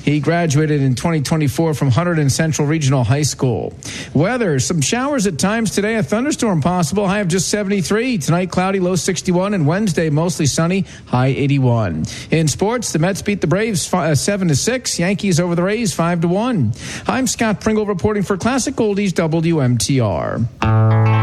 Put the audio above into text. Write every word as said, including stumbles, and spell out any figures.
He graduated in twenty twenty-four from Hunterdon Central Regional High School. Weather, some showers at times today, a thunderstorm possible, high of just seventy-three. Tonight, cloudy, low sixty-one, and Wednesday, mostly sunny, high eighty-one. In sports, the Mets beat the Braves seven to six, Yankees over the Rays five to one. I'm Scott Pringle reporting for Classic Oldies W M T R.